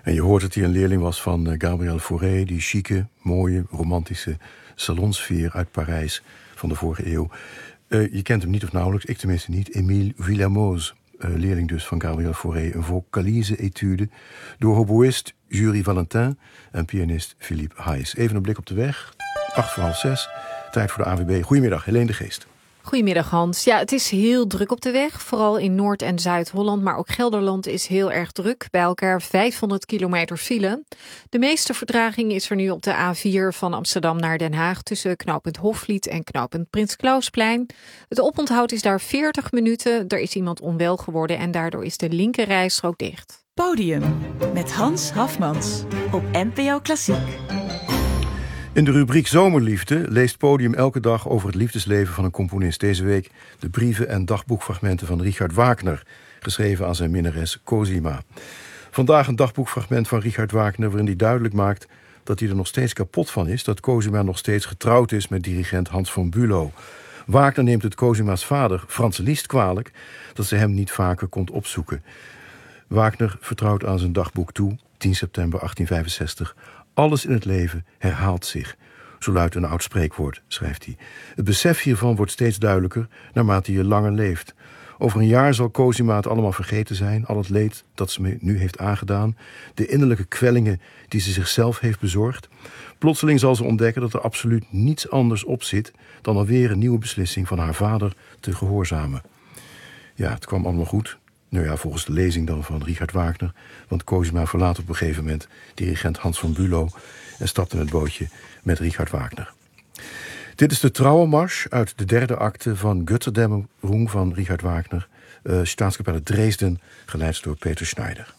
En je hoort dat hij een leerling was van Gabriel Fauré, die chique, mooie, romantische salonsfeer uit Parijs van de vorige eeuw. Je kent hem niet of nauwelijks, ik tenminste niet. Émile Villamoz, leerling dus van Gabriel Fauré. Een vocalize-etude door hoboïst Jury Valentin en pianist Philippe Heijs. Even een blik op de weg. 5:08. Tijd voor de AWB. Goedemiddag, Helene de Geest. Goedemiddag Hans. Ja, het is heel druk op de weg. Vooral in Noord- en Zuid-Holland, maar ook Gelderland is heel erg druk. Bij elkaar 500 kilometer file. De meeste vertraging is er nu op de A4 van Amsterdam naar Den Haag tussen knooppunt Hofvliet en knooppunt Prins Clausplein. Het oponthoud is daar 40 minuten. Er is iemand onwel geworden en daardoor is de linkerrijstrook dicht. Podium met Hans Hafmans op NPO Klassiek. In de rubriek Zomerliefde leest Podium elke dag over het liefdesleven van een componist. Deze week de brieven en dagboekfragmenten van Richard Wagner, geschreven aan zijn minnares Cosima. Vandaag een dagboekfragment van Richard Wagner waarin hij duidelijk maakt dat hij er nog steeds kapot van is dat Cosima nog steeds getrouwd is met dirigent Hans von Bülow. Wagner neemt het Cosima's vader, Franz Liszt, kwalijk dat ze hem niet vaker kon opzoeken. Wagner vertrouwt aan zijn dagboek toe, 10 september 1865... Alles in het leven herhaalt zich. Zo luidt een oud spreekwoord, schrijft hij. Het besef hiervan wordt steeds duidelijker naarmate je langer leeft. Over een jaar zal Cosima het allemaal vergeten zijn, al het leed dat ze me nu heeft aangedaan, de innerlijke kwellingen die ze zichzelf heeft bezorgd. Plotseling zal ze ontdekken dat er absoluut niets anders op zit dan alweer een nieuwe beslissing van haar vader te gehoorzamen. Ja, het kwam allemaal goed. Nou ja, volgens de lezing dan van Richard Wagner. Want Cosima verlaat op een gegeven moment dirigent Hans von Bülow en stapt in het bootje met Richard Wagner. Dit is de Trauermarsch uit de derde acte van Götterdämmerung van Richard Wagner. Staatskapelle Dresden, geleid door Peter Schneider.